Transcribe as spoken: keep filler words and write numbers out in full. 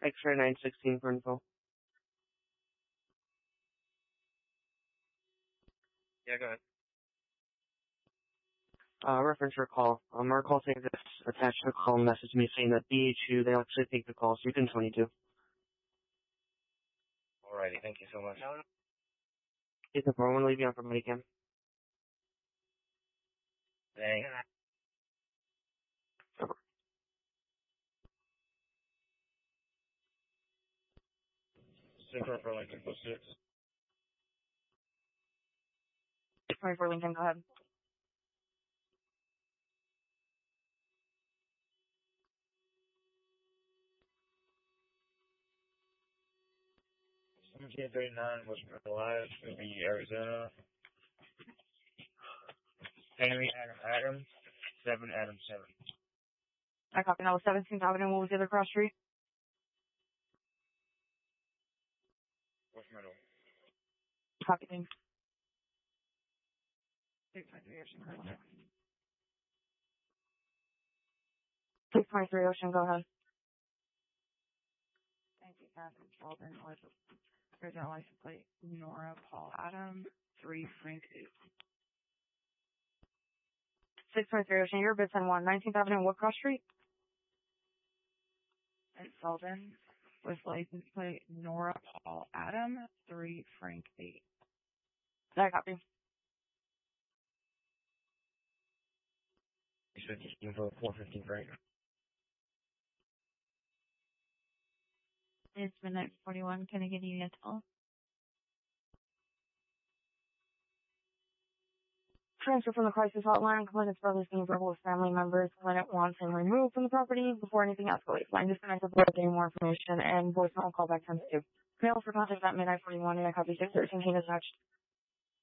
X-ray nine sixteen for info. Yeah, go ahead. Uh, reference your call. Um, our call takes this attached to the call message me saying that B H U, they actually take the call, so you can twenty-two. Alrighty, thank you so much. Is the phone leave you on for Medicam? Thanks. Super for Lincoln, plus six. twenty-four Lincoln, go ahead. seventeen thirty-nine was Alive, it'll be Arizona. Henry Adam Adam, seven Adam seven. I copy. That was seventeenth Avenue. What was the other cross street? West Middle. Copy, thanks. six twenty-three Ocean, go ahead. six twenty-three Ocean, go ahead. Thank you, Catherine Sheldon, original license plate, Nora Paul Adam, three Frank eight. six twenty-three Ocean, you're bid ten one, nineteenth Avenue, what cross street? And Sheldon, with license plate, Nora Paul Adam, three Frank eight. That copy. You said just info four fifteen Frank. It's midnight forty-one. Can I get you a call? Transfer from the crisis hotline. Complainant's brother's being verbal with family members. Complainant wants him removed from the property before anything escalates. Line disconnected below getting more information and voicemail call back times two. Mail for contact at midnight forty-one and I copy six thirteen attached.